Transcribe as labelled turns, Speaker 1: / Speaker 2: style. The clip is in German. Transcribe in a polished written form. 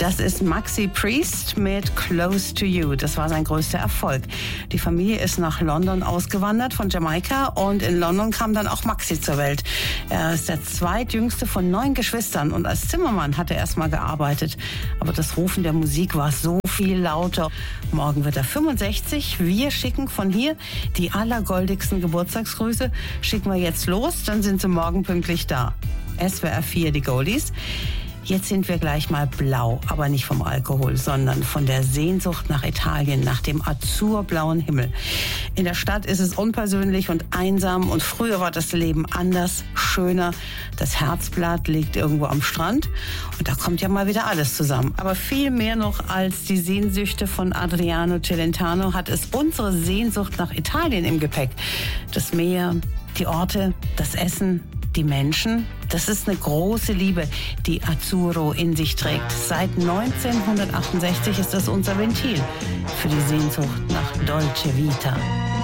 Speaker 1: Das ist Maxi Priest mit Close to You. Das war sein größter Erfolg. Die Familie ist nach London ausgewandert von Jamaika und in London kam dann auch Maxi zur Welt. Er ist der zweitjüngste von 9 Geschwistern und als Zimmermann hat er erstmal gearbeitet. Aber das Rufen der Musik war so viel lauter. Morgen wird er 65. Wir schicken von hier die allergoldigsten Geburtstagsgrüße. Schicken wir jetzt los, dann sind sie morgen pünktlich da. SWR 4, die Goldies. Jetzt sind wir gleich mal blau, aber nicht vom Alkohol, sondern von der Sehnsucht nach Italien, nach dem azurblauen Himmel. In der Stadt ist es unpersönlich und einsam und früher war das Leben anders, schöner. Das Herzblatt liegt irgendwo am Strand und da kommt ja mal wieder alles zusammen. Aber viel mehr noch als die Sehnsüchte von Adriano Celentano hat es unsere Sehnsucht nach Italien im Gepäck. Das Meer, die Orte, das Essen, die Menschen, das ist eine große Liebe, die Azzurro in sich trägt. Seit 1968 ist das unser Ventil für die Sehnsucht nach Dolce Vita.